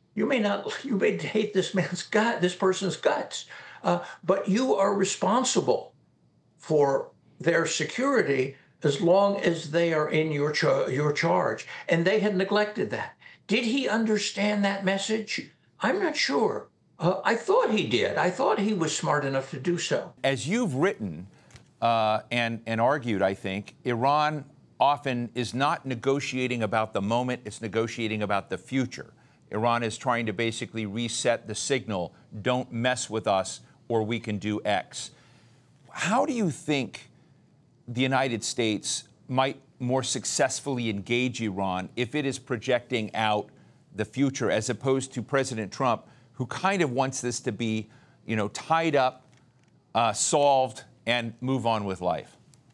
You may not, you may hate this person's guts, but you are responsible for their security as long as they are in your charge. And they had neglected that. Did he understand that message? I'm not sure. I thought he did. I thought he was smart enough to do so. As you've written and argued, I think, Iran often is not negotiating about the moment, it's negotiating about the future. Iran is trying to basically reset the signal, don't mess with us or we can do X. How do you think the United States might more successfully engage Iran if it is projecting out the future, as opposed to President Trump, who kind of wants this to be, tied up, solved, and move on with life?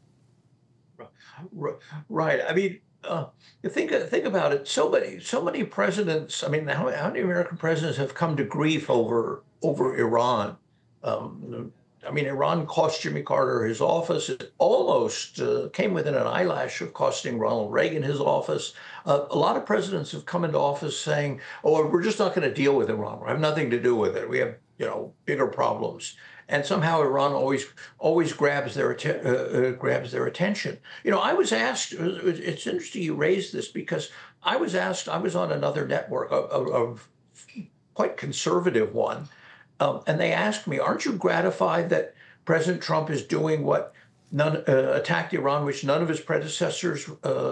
Right. I mean, you think about it. So many presidents. I mean, how many American presidents have come to grief over Iran? I mean, Iran cost Jimmy Carter his office. It almost came within an eyelash of costing Ronald Reagan his office. A lot of presidents have come into office saying, "Oh, we're just not going to deal with Iran. We have nothing to do with it. We have, bigger problems." And somehow Iran always grabs their attention. I was asked. It's interesting you raised this because I was asked. I was on another network, of quite conservative one, and they asked me, "Aren't you gratified that President Trump is doing what attacked Iran, which none of his predecessors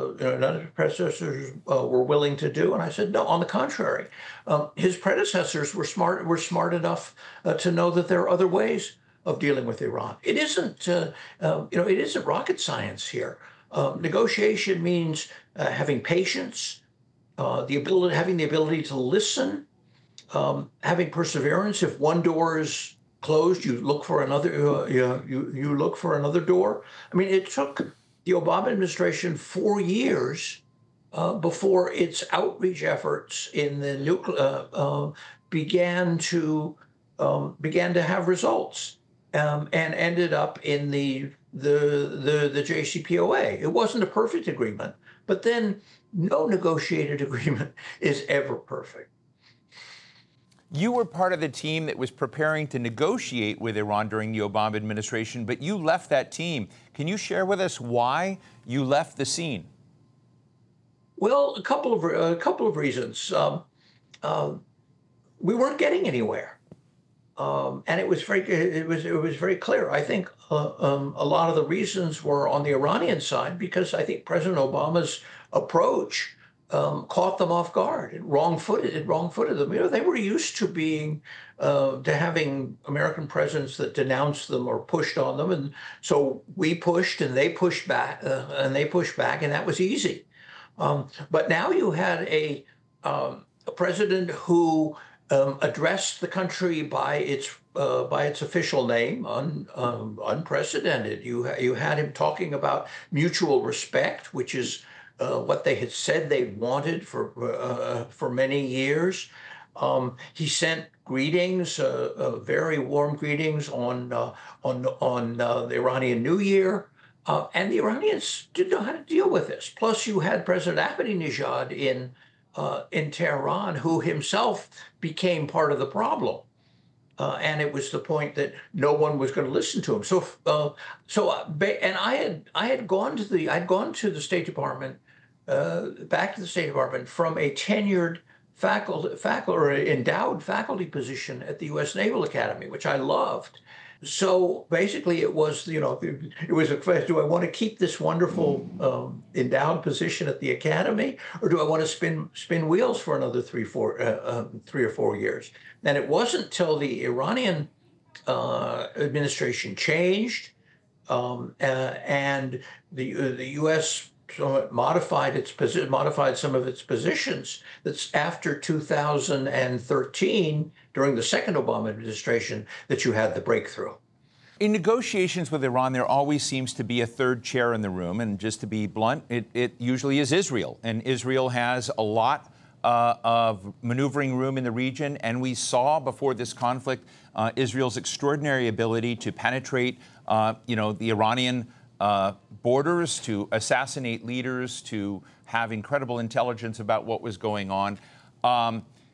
were willing to do?" And I said, "No, on the contrary, his predecessors were smart enough to know that there are other ways of dealing with Iran. It isn't it isn't rocket science here. Negotiation means having patience, having the ability to listen." Having perseverance. If one door is closed, you look for another. You look for another door. I mean, it took the Obama administration 4 years before its outreach efforts in the nuclear began to have results, and ended up in the JCPOA. It wasn't a perfect agreement, but then no negotiated agreement is ever perfect. You were part of the team that was preparing to negotiate with Iran during the Obama administration, but you left that team. Can you share with us why you left the scene? Well, a couple of reasons. We weren't getting anywhere, and it was very clear. I think a lot of the reasons were on the Iranian side because I think President Obama's approach caught them off guard. It wrong-footed them. They were used to having American presidents that denounced them or pushed on them, and so we pushed, and they pushed back, and that was easy. But now you had a president who addressed the country by its official name, unprecedented. You had him talking about mutual respect, which is what they had said they wanted for many years. He sent greetings, very warm greetings on the Iranian New Year, and the Iranians didn't know how to deal with this. Plus, you had President Ahmadinejad in Tehran, who himself became part of the problem. And it was the point that no one was going to listen to him. And I had gone to the State Department, back to the State Department from a tenured faculty or endowed faculty position at the U.S. Naval Academy, which I loved. So basically, it was a question: do I want to keep this wonderful endowed position at the academy, or do I want to spin wheels for another 3 or 4 years? And it wasn't till the Iranian administration changed, and the U.S. modified some of its positions. That's after 2013, during the second Obama administration, that you had the breakthrough. In negotiations with Iran, there always seems to be a third chair in the room. And just to be blunt, it usually is Israel. And Israel has a lot of maneuvering room in the region. And we saw before this conflict Israel's extraordinary ability to penetrate, the Iranian borders, to assassinate leaders, to have incredible intelligence about what was going on.